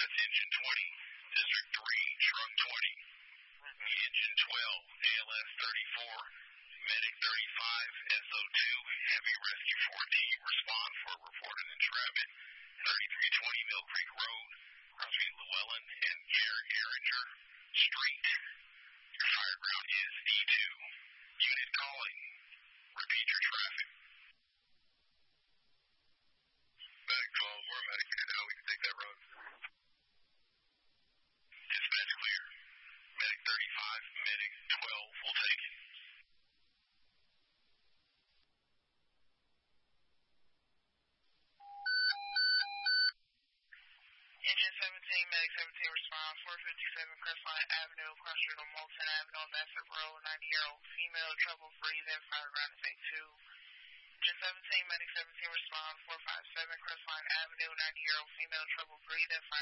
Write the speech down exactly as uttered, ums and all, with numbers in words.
That's engine twenty. District three, truck twenty. Engine twelve, A L S thirty-four. Medic thirty-five, S O two, Heavy Rescue fourteen, respond for reported entrapment. thirty-three twenty Mill Creek Road, Crosby Llewellyn and Gare Geringer Street. Your fire ground is D two. Unit calling. Repeat your traffic. Medic twelve, we're medic now. We can take that road. Dispatch clear. Medic thirty-five, Medic twelve will take it. Engine seventeen, Medic seventeen, respond, four fifty-seven Crestline Avenue, cross street on Moulton Avenue, Vassar Road, ninety-year-old female, trouble breathing, fire ground is A two. Engine seventeen, Medic seventeen, respond, four fifty-seven Crestline Avenue, ninety-year-old female, trouble breathing, fire